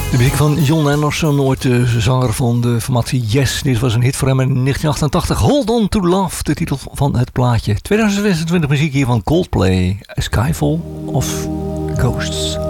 De muziek van Jon Anderson, ooit de zanger van de formatie Yes. Dit was een hit voor hem in 1988. Hold On To Love, de titel van het plaatje. 2026 muziek hier van Coldplay. A Skyfall of Ghosts.